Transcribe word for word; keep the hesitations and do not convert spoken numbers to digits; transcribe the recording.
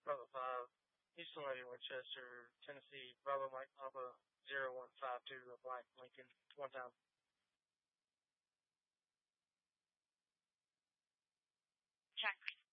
Bravo five, Houston Lady Winchester, Tennessee, Bravo Mike Papa, zero one five two, Black Lincoln, one time. Check.